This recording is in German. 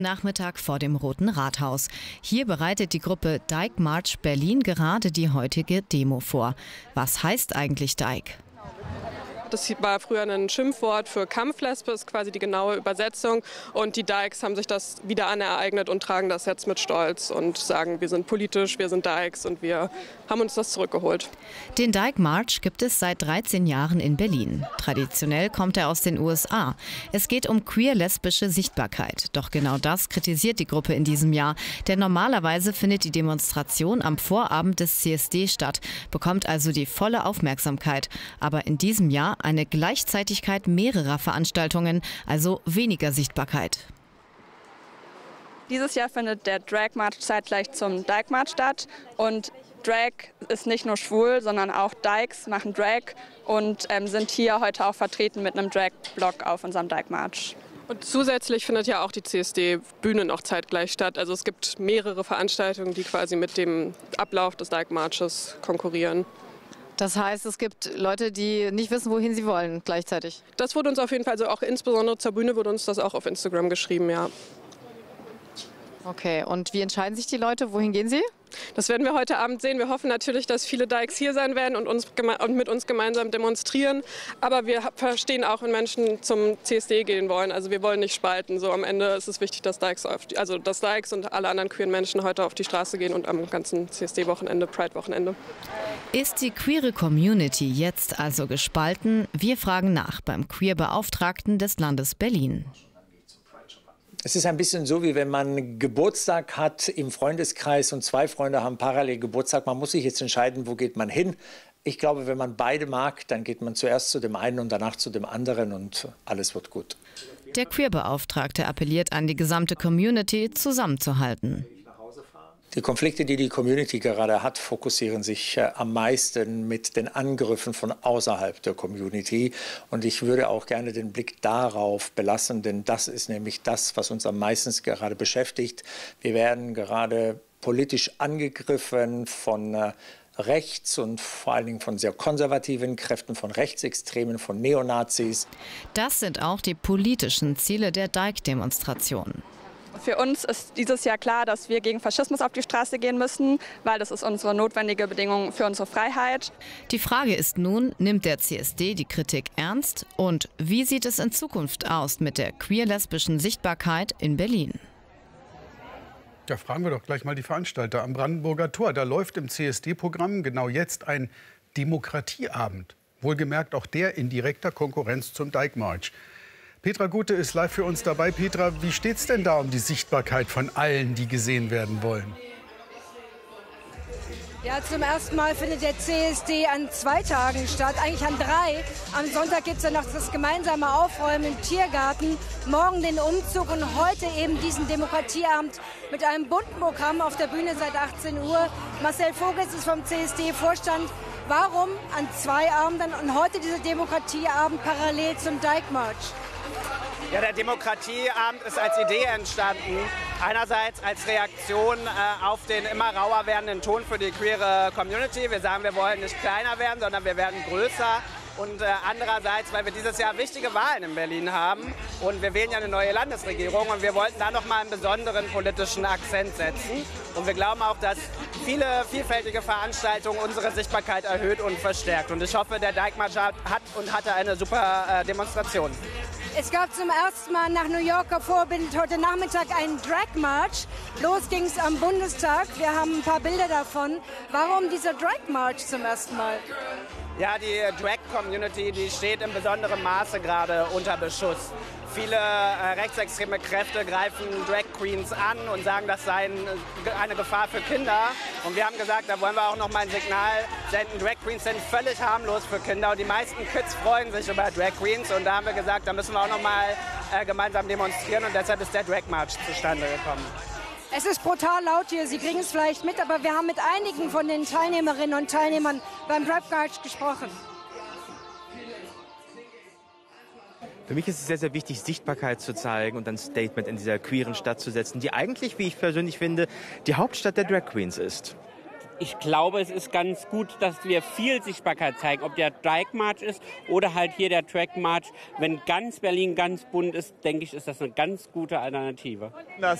Nachmittag vor dem Roten Rathaus. Hier bereitet die Gruppe Dyke March Berlin gerade die heutige Demo vor. Was heißt eigentlich Dyke? Das war früher ein Schimpfwort für Kampflesbe, ist quasi die genaue Übersetzung. Und die Dykes haben sich das wieder anereignet und tragen das jetzt mit Stolz und sagen, wir sind politisch, wir sind Dykes und wir haben uns das zurückgeholt. Den Dyke March gibt es seit 13 Jahren in Berlin. Traditionell kommt er aus den USA. Es geht um queer-lesbische Sichtbarkeit. Doch genau das kritisiert die Gruppe in diesem Jahr. Denn normalerweise findet die Demonstration am Vorabend des CSD statt, bekommt also die volle Aufmerksamkeit. Aber in diesem Jahr eine Gleichzeitigkeit mehrerer Veranstaltungen, also weniger Sichtbarkeit. Dieses Jahr findet der Drag March zeitgleich zum Dyke March statt. Und Drag ist nicht nur schwul, sondern auch Dykes machen Drag und sind hier heute auch vertreten mit einem Drag-Block auf unserem Dyke March. Und zusätzlich findet ja auch die CSD-Bühne noch zeitgleich statt. Also es gibt mehrere Veranstaltungen, die quasi mit dem Ablauf des Dyke Marches konkurrieren. Das heißt, es gibt Leute, die nicht wissen, wohin sie wollen gleichzeitig. Das wurde uns auf jeden Fall, also auch insbesondere zur Bühne wurde uns das auch auf Instagram geschrieben, ja. Okay, und wie entscheiden sich die Leute? Wohin gehen sie? Das werden wir heute Abend sehen. Wir hoffen natürlich, dass viele Dykes hier sein werden und mit uns gemeinsam demonstrieren. Aber wir verstehen auch, wenn Menschen zum CSD gehen wollen. Also wir wollen nicht spalten. So am Ende ist es wichtig, dass Dykes und alle anderen queeren Menschen heute auf die Straße gehen und am ganzen CSD-Wochenende, Pride-Wochenende. Ist die queere Community jetzt also gespalten? Wir fragen nach beim Queer-Beauftragten des Landes Berlin. Es ist ein bisschen so, wie wenn man Geburtstag hat im Freundeskreis und zwei Freunde haben parallel Geburtstag. Man muss sich jetzt entscheiden, wo geht man hin. Ich glaube, wenn man beide mag, dann geht man zuerst zu dem einen und danach zu dem anderen und alles wird gut. Der Queer-Beauftragte appelliert an die gesamte Community, zusammenzuhalten. Die Konflikte, die die Community gerade hat, fokussieren sich am meisten mit den Angriffen von außerhalb der Community. Und ich würde auch gerne den Blick darauf belassen, denn das ist nämlich das, was uns am meisten gerade beschäftigt. Wir werden gerade politisch angegriffen von rechts und vor allen Dingen von sehr konservativen Kräften, von Rechtsextremen, von Neonazis. Das sind auch die politischen Ziele der Dyke-Demonstration. Für uns ist dieses Jahr klar, dass wir gegen Faschismus auf die Straße gehen müssen, weil das ist unsere notwendige Bedingung für unsere Freiheit. Die Frage ist nun, nimmt der CSD die Kritik ernst? Und wie sieht es in Zukunft aus mit der queer-lesbischen Sichtbarkeit in Berlin? Ja, fragen wir doch gleich mal die Veranstalter am Brandenburger Tor. Da läuft im CSD-Programm genau jetzt ein Demokratieabend. Wohlgemerkt auch der in direkter Konkurrenz zum Dyke March. Petra Gute ist live für uns dabei. Petra, wie steht es denn da um die Sichtbarkeit von allen, die gesehen werden wollen? Ja, zum ersten Mal findet der CSD an 2 Tagen statt, eigentlich an 3. Am Sonntag gibt es ja noch das gemeinsame Aufräumen im Tiergarten, morgen den Umzug und heute eben diesen Demokratieabend mit einem bunten Programm auf der Bühne seit 18 Uhr. Marcel Vogels ist vom CSD-Vorstand. Warum an 2 Abenden und heute dieser Demokratieabend parallel zum Dyke March? Ja, der Demokratieabend ist als Idee entstanden. Einerseits als Reaktion auf den immer rauer werdenden Ton für die queere Community. Wir sagen, wir wollen nicht kleiner werden, sondern wir werden größer. Und andererseits, weil wir dieses Jahr wichtige Wahlen in Berlin haben. Und wir wählen ja eine neue Landesregierung. Und wir wollten da noch mal einen besonderen politischen Akzent setzen. Und wir glauben auch, dass viele vielfältige Veranstaltungen unsere Sichtbarkeit erhöht und verstärkt. Und ich hoffe, der Dyke March hat und hatte eine super Demonstration. Es gab zum ersten Mal nach New Yorker Vorbild heute Nachmittag einen Drag March. Los ging es am Bundestag. Wir haben ein paar Bilder davon. Warum dieser Drag March zum ersten Mal? Ja, die Drag-Community, die steht in besonderem Maße gerade unter Beschuss. Viele rechtsextreme Kräfte greifen Drag Queens an und sagen, das sei eine Gefahr für Kinder. Und wir haben gesagt, da wollen wir auch noch mal ein Signal senden. Drag Queens sind völlig harmlos für Kinder und die meisten Kids freuen sich über Drag Queens. Und da haben wir gesagt, da müssen wir auch noch mal gemeinsam demonstrieren und deshalb ist der Drag March zustande gekommen. Es ist brutal laut hier, Sie kriegen es vielleicht mit, aber wir haben mit einigen von den Teilnehmerinnen und Teilnehmern beim Drag March gesprochen. Für mich ist es sehr, sehr wichtig, Sichtbarkeit zu zeigen und ein Statement in dieser queeren Stadt zu setzen, die eigentlich, wie ich persönlich finde, die Hauptstadt der Drag Queens ist. Ich glaube, es ist ganz gut, dass wir viel Sichtbarkeit zeigen, ob der Dyke March ist oder halt hier der Track March. Wenn ganz Berlin ganz bunt ist, denke ich, ist das eine ganz gute Alternative.